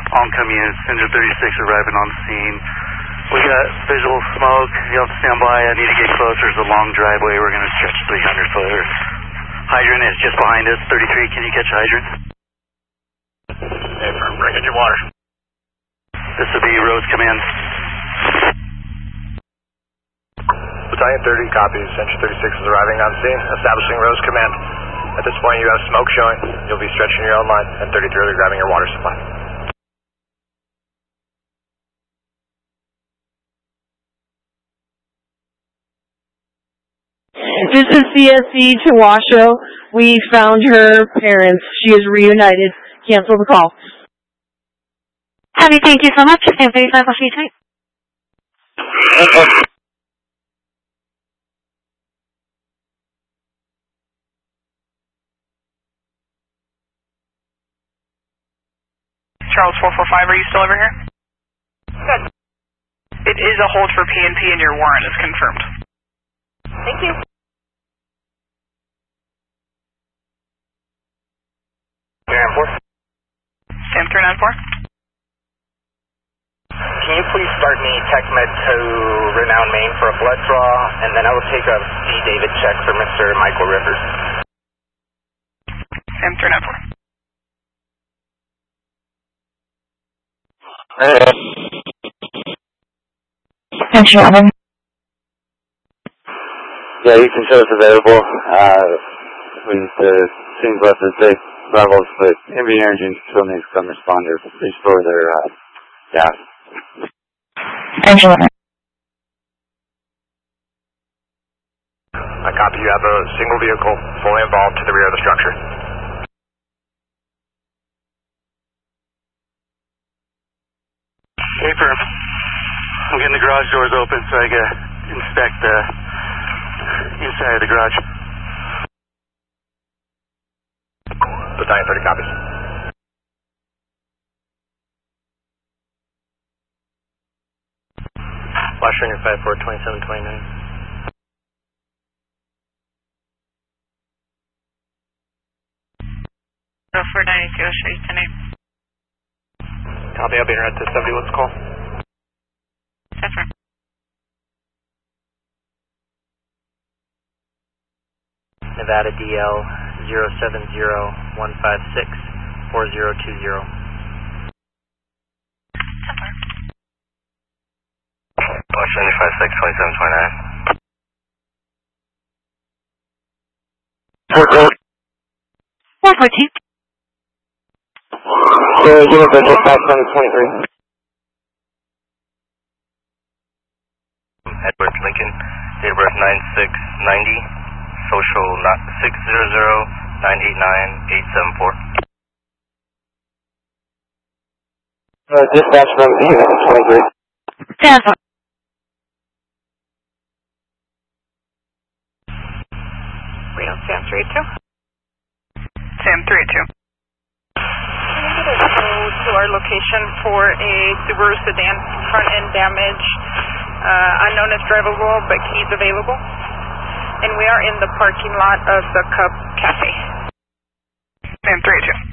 oncoming units, engine 36 arriving on scene. We got visual smoke. You'll have to stand by. I need to get closer. There's a long driveway. We're going to stretch 300 foot. Hydrant is just behind us. 33, can you catch hydrant? Hey, bring in your water. This will be Rose Command. Battalion 30 copies. Engine 36 is arriving on scene, establishing Rose Command. At this point, you have smoke showing. You'll be stretching your own line, and 33 will be grabbing your water supply. This is CSC to Washoe. We found her parents. She is reunited. Cancel the call. Abby, thank you so much. Stand 35 will see tight. Charles 445, are you still over here? Good. It is a hold for PNP and your warrant is confirmed. Thank you. Sam 394. Can you please start me TechMed to Renown, Maine for a blood draw, and then I will take a C. David check for Mr. Michael Rivers. Sam 394. Yeah, you can show us available. Seems less than safe levels, but MV Energy still needs some responders to restore their gas. I copy. You have a single vehicle fully involved to the rear of the structure. Hey, firm. I'm getting the garage doors open so I can inspect the inside of the garage. Battalion 30 copies. Flash Ringer 542729. 0492, I'll show you tonight. Copy, I'll be in at the 70, let's call. Zephyr. Nevada DL 070-156-4020. Flash 75-62729. 442. Give us a dispatch on 23. Edward Lincoln, date of birth 9690, social 600-989-874. Dispatch from 23. Stanford. Reno Sam 382. Sam 382. To our location for a Subaru sedan front end damage, unknown as drivable, but keys available. And we are in the parking lot of the Cub Cafe. Sam 382.